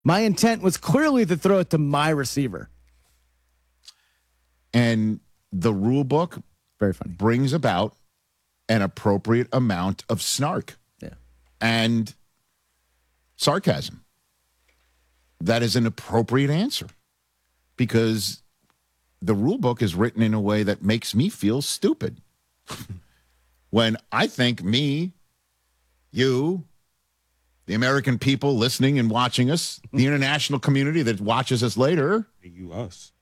My intent was clearly to throw it to my receiver. And the rule book Very funny. brings about an appropriate amount of snark and sarcasm. That is an appropriate answer because the rule book is written in a way that makes me feel stupid. When I think me, you, the American people listening and watching us, the international community that watches us later, You, us.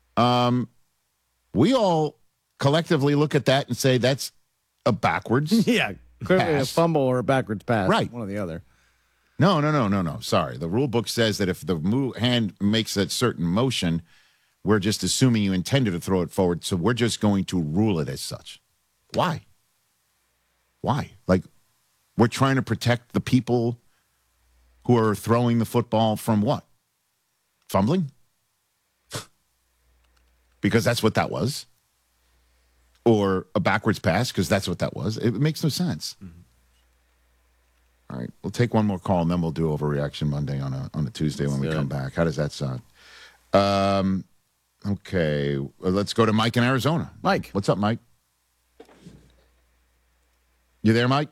we all collectively look at that and say that's a backwards. Yeah, clearly Pass. a fumble or a backwards pass. Right. One or the other. No. Sorry. The rule book says that if the hand makes that certain motion, we're just assuming you intended to throw it forward, so we're just going to rule it as such. Why? Like, we're trying to protect the people who are throwing the football from what? Fumbling? Because that's what that was. Or a backwards pass, because that's what that was. It makes no sense. Mm-hmm. All right, we'll take one more call, and then we'll do Overreaction Monday on a Tuesday when we come back. How does that sound? Okay, let's go to Mike in Arizona. Mike. What's up, Mike? You there, Mike?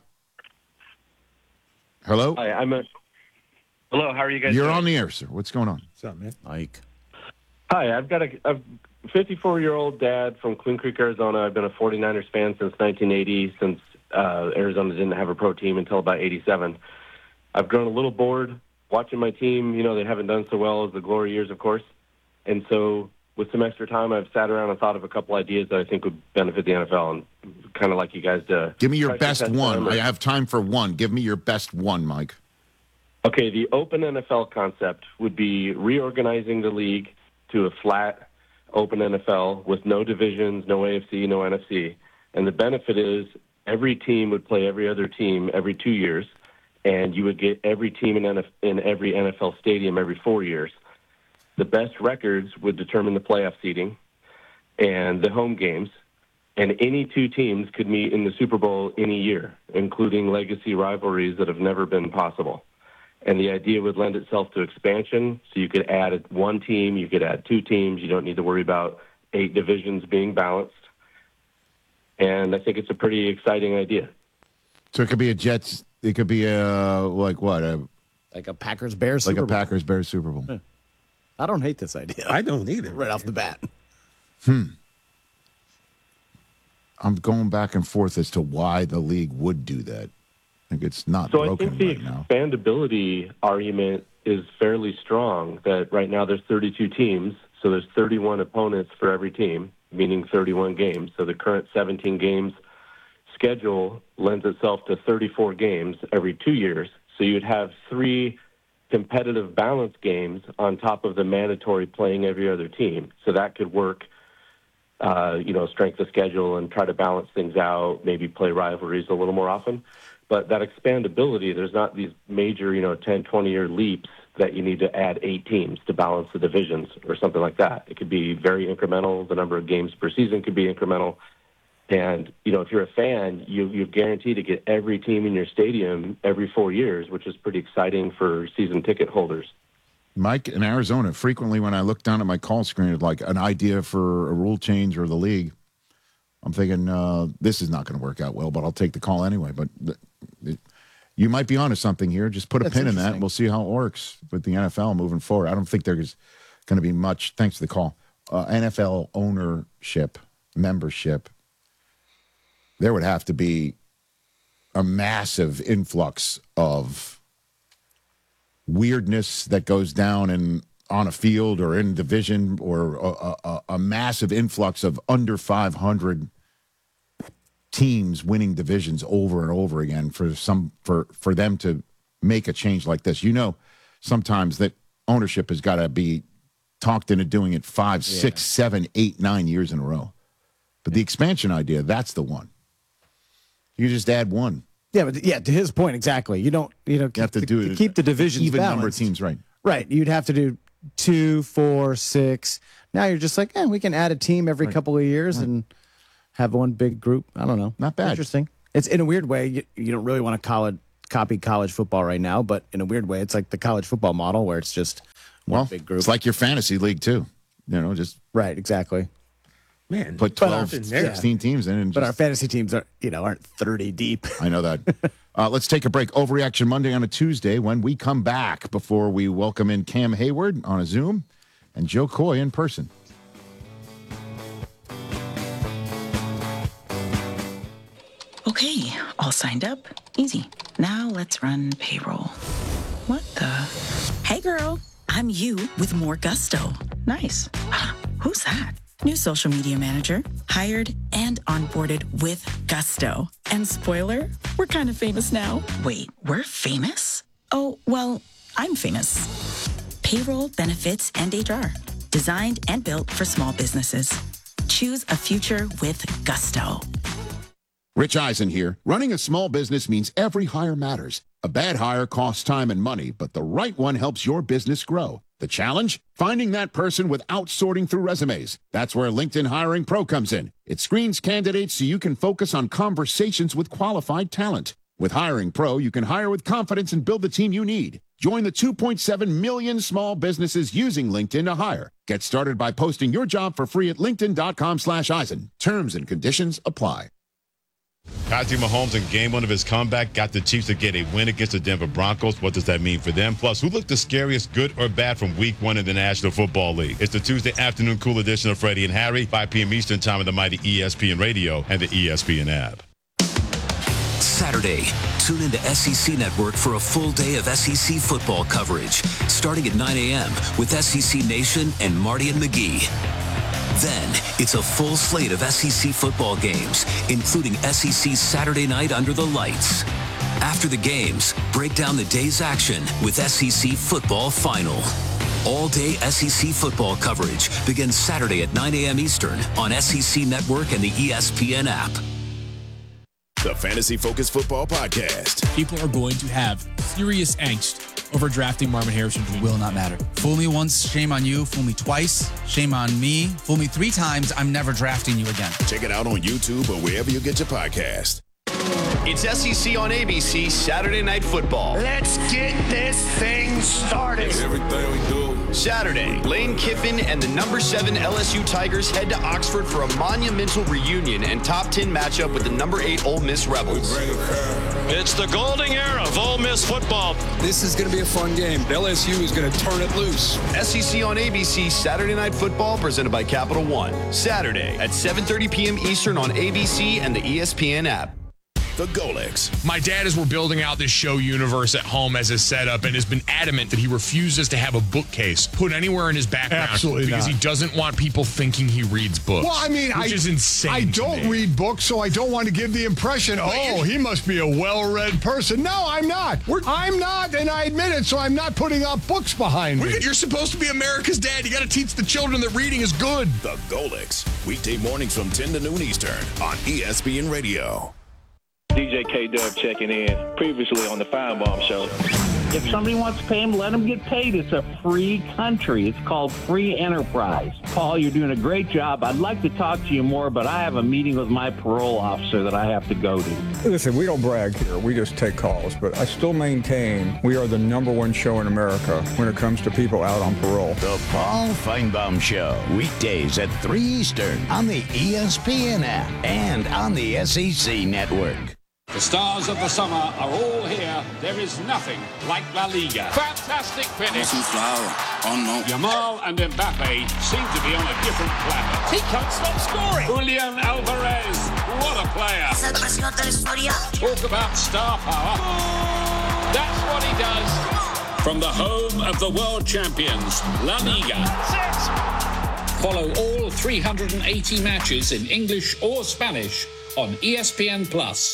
Hello? Hi, hello, how are you guys You're doing? on the air, sir. What's going on? What's up, man? Mike. Hi, I've got a 54-year-old dad from Queen Creek, Arizona. I've been a 49ers fan since 1980, since Arizona didn't have a pro team until about 87. I've grown a little bored watching my team. You know, they haven't done so well as the glory years, of course. And so with some extra time, I've sat around and thought of a couple ideas that I think would benefit the NFL, and kind of like you guys to Give me your best one. them. I have time for one. Give me your best one, Mike. Okay, the open NFL concept would be reorganizing the league to a flat open NFL with no divisions, no AFC, no NFC. And the benefit is every team would play every other team every 2 years, and you would get every team in every NFL stadium every 4 years. The best records would determine the playoff seeding and the home games, and any two teams could meet in the Super Bowl any year, including legacy rivalries that have never been possible. And the idea would lend itself to expansion, so you could add one team, you could add two teams. You don't need to worry about 8 divisions being balanced. And I think it's a pretty exciting idea. So it could be a Jets. It could be like a Packers-Bears like Super a Bowl. Packers-Bears Super Bowl. Yeah. I don't hate this idea. I don't either. Right off the bat. I'm going back and forth as to why the league would do that. I think it's not So I broken think the right now. expandability argument is fairly strong, that right now there's 32 teams, so there's 31 opponents for every team, meaning 31 games. So the current 17 games schedule lends itself to 34 games every 2 years. So you'd have 3 competitive balance games on top of the mandatory playing every other team. So that could work, strength of schedule and try to balance things out, maybe play rivalries a little more often. But that expandability, there's not these major, 10, 20-year leaps that you need to add 8 teams to balance the divisions or something like that. It could be very incremental. The number of games per season could be incremental. And, if you're a fan, you're guaranteed to get every team in your stadium every 4 years, which is pretty exciting for season ticket holders. Mike, in Arizona, frequently when I look down at my call screen, like an idea for a rule change or the league, I'm thinking this is not going to work out well, but I'll take the call anyway. But you might be onto something here. Just put a pin in that, and we'll see how it works with the NFL moving forward. I don't think there's going to be much, thanks to the call, NFL ownership, membership. There would have to be a massive influx of weirdness that goes down on a field or in division, or a massive influx of under 500 teams winning divisions over and over again for them to make a change like this. Sometimes that ownership has got to be talked into doing it 5, 6, 7, 8, 9 years in a row. But the expansion idea, that's the one. You just add one. Yeah, but to his point, exactly. You have to do it. Keep the divisions even balanced. Number of teams, right? Right. You'd have to do 2, 4, 6. Now you're just like, we can add a team every couple of years and have one big group. I don't know. Not bad. Interesting. It's in a weird way. You don't really want to call copy college football right now, but in a weird way, it's like the college football model where it's just one big group. It's like your fantasy league too. Just right, exactly. Man, put 12, 16 teams in. But our fantasy teams aren't 30 deep. I know that. Let's take a break. Overreaction Monday on a Tuesday. When we come back, before we welcome in Cam Hayward on a Zoom and Joe Coy in person. Okay, all signed up. Easy. Now let's run payroll. What the? Hey girl, I'm you with more gusto. Nice. Who's that? New social media manager, hired and onboarded with gusto. And spoiler, we're kind of famous now. Wait, we're famous? Oh, well, I'm famous. Payroll, benefits, and HR. Designed and built for small businesses. Choose a future with gusto. Rich Eisen here. Running a small business means every hire matters. A bad hire costs time and money, but the right one helps your business grow. The challenge? Finding that person without sorting through resumes. That's where LinkedIn Hiring Pro comes in. It screens candidates so you can focus on conversations with qualified talent. With Hiring Pro, you can hire with confidence and build the team you need. Join the 2.7 million small businesses using LinkedIn to hire. Get started by posting your job for free at linkedin.com/Eisen. Terms and conditions apply. Patrick Mahomes in game one of his comeback got the Chiefs to get a win against the Denver Broncos. What does that mean for them? Plus, who looked the scariest, good or bad, from week one in the National Football League? It's the Tuesday afternoon cool edition of Freddie and Harry, 5 p.m. Eastern time on the mighty ESPN Radio and the ESPN app. Saturday, tune into SEC Network for a full day of SEC football coverage, starting at 9 a.m. with SEC Nation and Marty and McGee. Then, it's a full slate of SEC football games, including SEC Saturday Night Under the Lights. After the games, break down the day's action with SEC Football Final. All-day SEC football coverage begins Saturday at 9 a.m. Eastern on SEC Network and the ESPN app. The Fantasy Focus Football Podcast. People are going to have serious angst over drafting Marvin Harrison Jr. Will not matter. Fool me once, shame on you. Fool me twice, shame on me. Fool me 3 times, I'm never drafting you again. Check it out on YouTube or wherever you get your podcast. It's SEC on ABC Saturday Night Football. Let's get this thing started. Everything we do. Saturday, Lane Kiffin and the number 7 LSU Tigers head to Oxford for a monumental reunion and top 10 matchup with the number 8 Ole Miss Rebels. It's the golden era of Ole Miss football. This is going to be a fun game. LSU is going to turn it loose. SEC on ABC Saturday Night Football presented by Capital One. Saturday at 7:30 p.m. Eastern on ABC and the ESPN app. The Golex. My dad, as we're building out this show universe at home as a setup, and has been adamant that he refuses to have a bookcase put anywhere in his background. Absolutely because not. he doesn't want people thinking he reads books. Well, I mean, which is insane. I don't read books, so I don't want to give the impression, he must be a well-read person. No, I'm not. I'm not, and I admit it, so I'm not putting up books behind me. You're supposed to be America's dad. You got to teach the children that reading is good. The Golex. Weekday mornings from 10 to noon Eastern on ESPN Radio. DJ K-Dub checking in, previously on the Firebomb Show. If somebody wants to pay him, let him get paid. It's a free country. It's called free enterprise. Paul, you're doing a great job. I'd like to talk to you more, but I have a meeting with my parole officer that I have to go to. Listen, we don't brag here. We just take calls. But I still maintain we are the #1 show in America when it comes to people out on parole. The Paul Finebaum Show, weekdays at 3 Eastern on the ESPN app and on the SEC Network. The stars of the summer are all here. There is nothing like La Liga. Fantastic finish. Yamal and Mbappe seem to be on a different planet. He can't stop scoring. Julian Alvarez, what a player. Talk about star power. That's what he does. From the home of the world champions, La Liga. Follow all 380 matches in English or Spanish on ESPN+.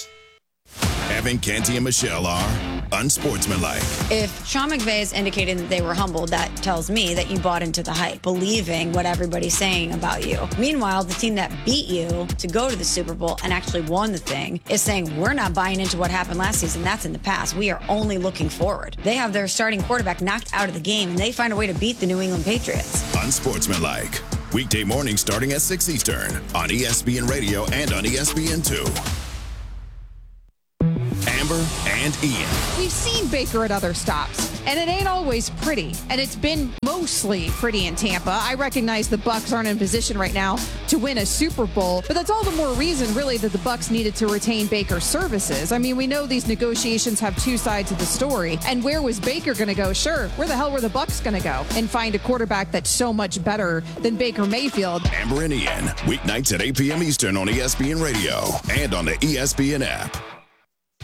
Evan, Canty, and Michelle are unsportsmanlike. If Sean McVay is indicating that they were humbled, that tells me that you bought into the hype, believing what everybody's saying about you. Meanwhile, the team that beat you to go to the Super Bowl and actually won the thing is saying, we're not buying into what happened last season. That's in the past. We are only looking forward. They have their starting quarterback knocked out of the game, and they find a way to beat the New England Patriots. Unsportsmanlike. Weekday mornings starting at 6 Eastern on ESPN Radio and on ESPN2. Amber and and Ian. We've seen Baker at other stops, and it ain't always pretty. And it's been mostly pretty in Tampa. I recognize the Bucs aren't in position right now to win a Super Bowl, but that's all the more reason, really, that the Bucs needed to retain Baker's services. I mean, we know these negotiations have two sides of the story. And where was Baker going to go? Sure, where the hell were the Bucs going to go and find a quarterback that's so much better than Baker Mayfield? Amber and Ian, weeknights at 8 p.m. Eastern on ESPN Radio and on the ESPN app.